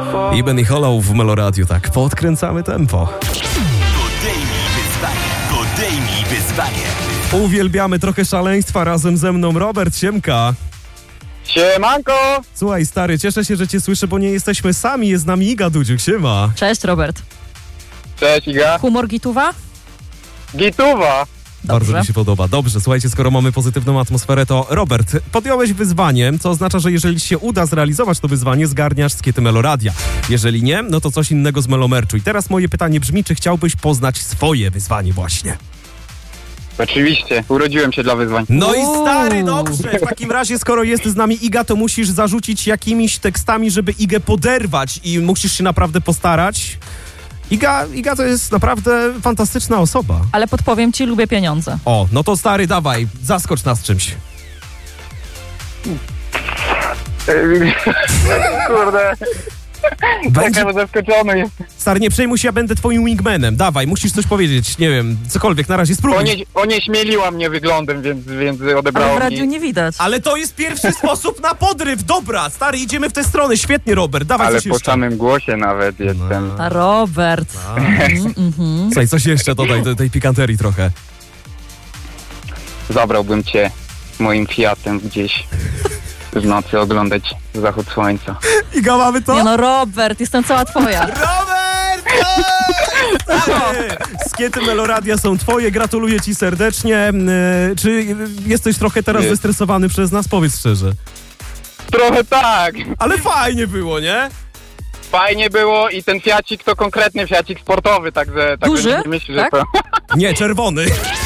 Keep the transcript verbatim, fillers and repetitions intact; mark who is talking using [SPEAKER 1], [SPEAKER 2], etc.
[SPEAKER 1] Iben i Hollow w Meloradiu, tak, podkręcamy tempo.
[SPEAKER 2] Podejmij wyzwanie, podejmij wyzwanie.
[SPEAKER 1] Uwielbiamy trochę szaleństwa, razem ze mną Robert, siemka.
[SPEAKER 3] Siemanko!
[SPEAKER 1] Słuchaj stary, cieszę się, że cię słyszę, bo nie jesteśmy sami, jest z nami Iga Dudziuk, siema.
[SPEAKER 4] Cześć, Robert.
[SPEAKER 3] Cześć Iga.
[SPEAKER 4] Humor gituwa?
[SPEAKER 3] Gituwa.
[SPEAKER 1] Bardzo
[SPEAKER 4] Dobrze.
[SPEAKER 1] mi się podoba. Dobrze, słuchajcie, skoro mamy pozytywną atmosferę, to Robert, podjąłeś wyzwanie, co oznacza, że jeżeli ci się uda zrealizować to wyzwanie, zgarniasz skiety Meloradia. Jeżeli nie, no to coś innego z Melomerczu. I teraz moje pytanie brzmi, czy chciałbyś poznać swoje wyzwanie właśnie?
[SPEAKER 3] Oczywiście, urodziłem się dla wyzwań.
[SPEAKER 1] No i
[SPEAKER 4] Uuu.
[SPEAKER 1] stary, dobrze. W takim razie, skoro jest z nami Iga, to musisz zarzucić jakimiś tekstami, żeby Igę poderwać i musisz się naprawdę postarać. Iga, Iga to jest naprawdę fantastyczna osoba.
[SPEAKER 4] Ale podpowiem ci, lubię pieniądze.
[SPEAKER 1] O, no to stary, dawaj, zaskocz nas czymś.
[SPEAKER 3] Kurde,
[SPEAKER 1] Będzie...
[SPEAKER 3] trochę zaskoczony jest.
[SPEAKER 1] Stary, nie przejmuj się, ja będę twoim wingmanem. Dawaj, musisz coś powiedzieć, nie wiem, cokolwiek, na razie spróbuj.
[SPEAKER 3] Onie, onieśmieliła mnie wyglądem, więc, więc
[SPEAKER 4] Ale
[SPEAKER 3] odebrało
[SPEAKER 4] w radiu
[SPEAKER 3] mi.
[SPEAKER 4] nie widać.
[SPEAKER 1] Ale to jest pierwszy sposób na podryw. Dobra, stary, idziemy w tę stronę. Świetnie, Robert, dawaj
[SPEAKER 3] Ale
[SPEAKER 1] coś
[SPEAKER 3] po
[SPEAKER 1] jeszcze.
[SPEAKER 3] samym głosie nawet jestem.
[SPEAKER 4] A Robert. Mhm, mhm.
[SPEAKER 1] Słuchaj, coś jeszcze dodaj do tej pikanterii trochę.
[SPEAKER 3] Zabrałbym cię moim Fiatem gdzieś w nocy oglądać zachód słońca.
[SPEAKER 1] Iga, mamy to?
[SPEAKER 4] Nie no, Robert, jestem cała twoja.
[SPEAKER 1] Robert! Stary! Skiety Meloradia są twoje, gratuluję ci serdecznie. E, czy jesteś trochę teraz
[SPEAKER 3] Nie.
[SPEAKER 1] zestresowany przez nas? Powiedz szczerze.
[SPEAKER 3] Trochę tak.
[SPEAKER 1] Ale fajnie było, nie?
[SPEAKER 3] Fajnie było i ten Fiacik to konkretny Fiacik sportowy, także... także
[SPEAKER 4] Duży?
[SPEAKER 3] myślę,
[SPEAKER 4] Tak?
[SPEAKER 3] że to...
[SPEAKER 1] Nie, czerwony.